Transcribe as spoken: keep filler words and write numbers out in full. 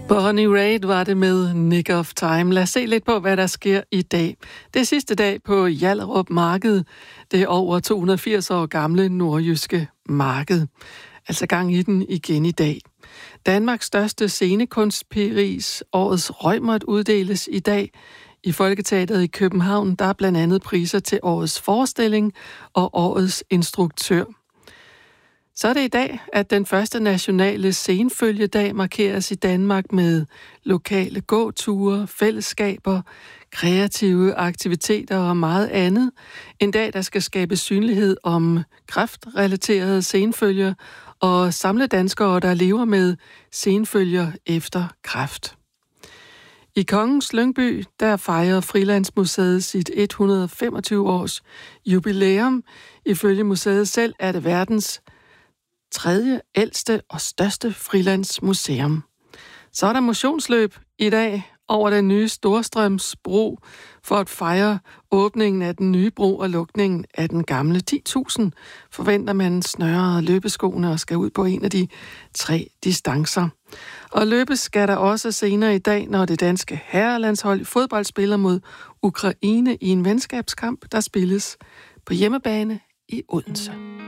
Bonnie Raitt var det med Nick of Time. Lad os se lidt på, hvad der sker i dag. Det er sidste dag på Hjallerup Marked. Det er over to hundrede og firs år gamle nordjyske marked. Altså gang i den igen i dag. Danmarks største scenekunstpris, årets Reumert, uddeles i dag. I Folketeatret i København, der er blandt andet priser til årets forestilling og årets instruktør. Så er det i dag, at den første nationale senfølgedag markeres i Danmark med lokale gåture, fællesskaber, kreative aktiviteter og meget andet. En dag, der skal skabe synlighed om kræftrelaterede senfølger og samle danskere, der lever med senfølger efter kræft. I Kongens Lyngby, der fejrer Frilandsmuseet sit et hundrede og femogtyve års jubilæum. Ifølge museet selv er det verdens tredje ældste og største frilandsmuseum. Så er der motionsløb i dag over den nye Storstrømsbro for at fejre åbningen af den nye bro og lukningen af den gamle. ti tusind forventer man snørrer løbeskoene og skal ud på en af de tre distancer. Og løbes skal der også senere i dag, når det danske herrelandshold i fodbold spiller mod Ukraine i en venskabskamp, der spilles på hjemmebane i Odense.